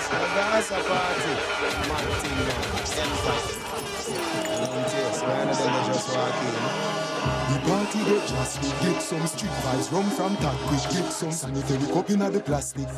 That's a party. Martin, Empire. Yes, man, they just walking. The party get just we get some street vibes rum from that quick get some sanitary cup in the plastic.